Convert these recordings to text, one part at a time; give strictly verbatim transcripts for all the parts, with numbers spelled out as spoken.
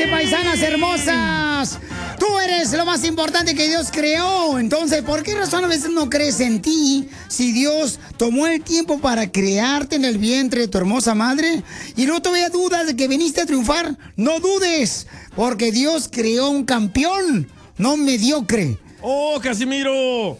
dice, paisanas hermosas, tú eres lo más importante que Dios creó. Entonces, ¿por qué razón a veces no crees en ti si Dios tomó el tiempo para crearte en el vientre de tu hermosa madre? Y no todavía dudas de que viniste a triunfar. No dudes, porque Dios creó un campeón, no mediocre. ¡Oh, Casimiro!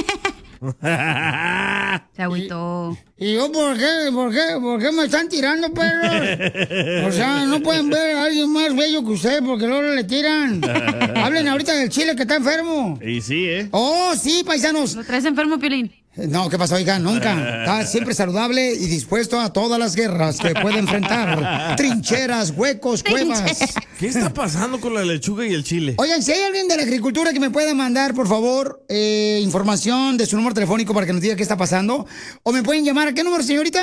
Se agüitó. ¿Y, ¿Y yo por qué? ¿Por qué? ¿Por qué me están tirando, perros? O sea, no pueden ver a alguien más bello que usted porque luego le tiran. Hablen ahorita del chile que está enfermo. Y sí, ¿eh? Oh, sí, paisanos. ¿Lo traes enfermo, Piolín? No, ¿qué pasó, oiga? Nunca. Está siempre saludable y dispuesto a todas las guerras que puede enfrentar. Trincheras, huecos, cuevas. ¿Qué está pasando con la lechuga y el chile? Oigan, si hay alguien de la agricultura que me pueda mandar, por favor, eh, información de su número telefónico para que nos diga qué está pasando. O me pueden llamar, ¿a qué número, señorita?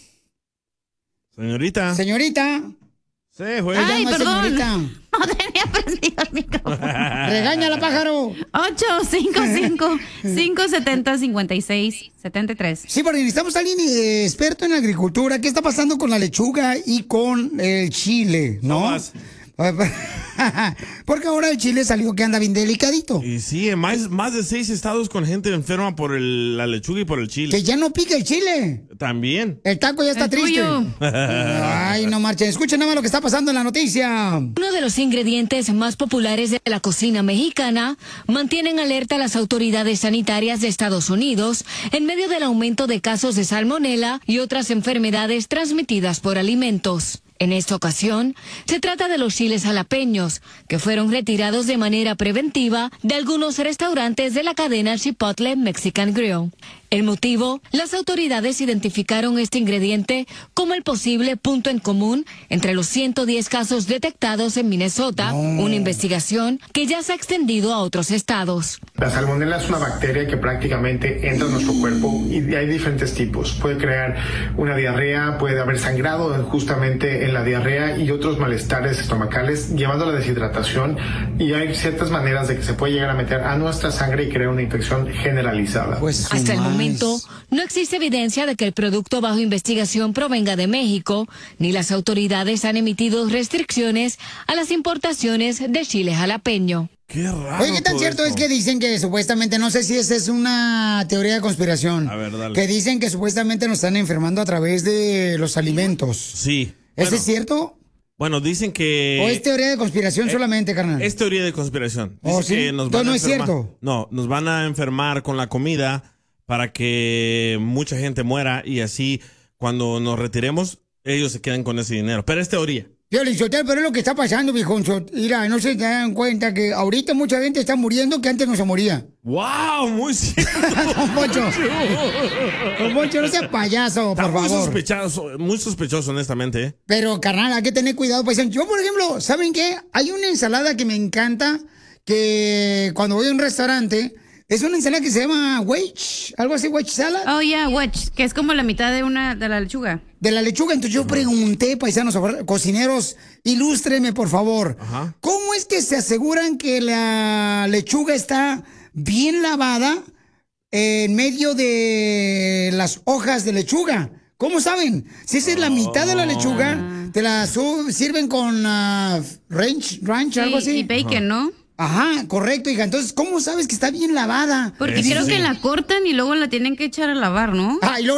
Señorita. Señorita. Sí, güey. Ay, llama, perdón. señorita. No tenía prendido el micrófono. Regáñala, pájaro. ocho cinco cinco, cinco siete cero, cinco seis siete tres. Sí, porque necesitamos a alguien eh, experto en agricultura. ¿Qué está pasando con la lechuga y con el chile, no? No más. Porque ahora el chile salió que anda bien delicadito. Y sí, en más, más de seis estados con gente enferma por el- la lechuga y por el chile. Que ya no pica el chile. También. El taco ya está El triste. tuyo. Ay, no marchen. Escuchen nada más lo que está pasando en la noticia. Uno de los ingredientes más populares de la cocina mexicana mantienen alerta a las autoridades sanitarias de Estados Unidos en medio del aumento de casos de salmonela y otras enfermedades transmitidas por alimentos. En esta ocasión, se trata de los chiles jalapeños, que fueron retirados de manera preventiva de algunos restaurantes de la cadena Chipotle Mexican Grill. El motivo, las autoridades identificaron este ingrediente como el posible punto en común entre los ciento diez casos detectados en Minnesota, No. una investigación que ya se ha extendido a otros estados. La salmonela es una bacteria que prácticamente entra en nuestro cuerpo y hay diferentes tipos. Puede crear una diarrea, puede haber sangrado justamente en la diarrea y otros malestares estomacales, llevando a la deshidratación, y hay ciertas maneras de que se puede llegar a meter a nuestra sangre y crear una infección generalizada. Pues Hasta el más. momento, no existe evidencia de que el producto bajo investigación provenga de México, ni las autoridades han emitido restricciones a las importaciones de chile jalapeño. Qué raro. Oye, ¿qué tan todo cierto esto. es que dicen que supuestamente, no sé si esa es una teoría de conspiración, A ver, dale. que dicen que supuestamente nos están enfermando a través de los alimentos? Sí. ¿Eso Bueno, es cierto? Bueno, dicen que... ¿O es teoría de conspiración eh, solamente, carnal? Es teoría de conspiración. Oh, Dice ¿sí? que nos Entonces van a no es enfermar- cierto. No, nos van a enfermar con la comida para que mucha gente muera y así cuando nos retiremos ellos se quedan con ese dinero. Pero es teoría. Piolín Sotelo, pero es lo que está pasando, viejón. Mira, no se dan cuenta que ahorita mucha gente está muriendo que antes no se moría. ¡Wow! Muy cierto. Don Poncho. Don Poncho, no seas payaso, Está por muy favor. sospechoso, muy sospechoso, honestamente. ¿eh? Pero, carnal, hay que tener cuidado, paisano. Yo, por ejemplo, ¿saben qué? Hay una ensalada que me encanta, que cuando voy a un restaurante, es una ensalada que se llama wedge, algo así, wedge salad, Oh, yeah, wedge, que es como la mitad de una de la lechuga. de la lechuga. Entonces yo pregunté, paisanos, cocineros, ilústreme, por favor. Ajá. ¿Cómo es que se aseguran que la lechuga está bien lavada en medio de las hojas de lechuga? ¿Cómo saben? Si esa es la mitad de la lechuga, te la su- sirven con ah, ranch, ranch, Sí, algo así. y bacon, ¿no? Ajá, correcto, hija. Entonces, ¿cómo sabes que está bien lavada? Porque Eso creo sí. que la cortan y luego la tienen que echar a lavar, ¿no? Ah, y luego